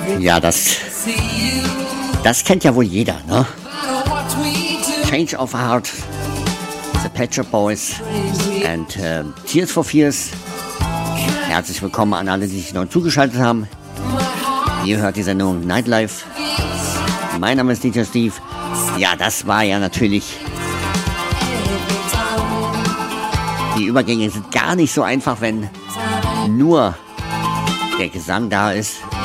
Ja, das kennt ja wohl jeder, ne? Change of Heart, The Pet Shop Boys and Tears for Fears. Herzlich willkommen an alle, die sich neu zugeschaltet haben. Ihr hört die Sendung Nightlife. Mein Name ist DJ Steve. Ja, das war ja natürlich... Die Übergänge sind gar nicht so einfach, wenn nur der Gesang da ist.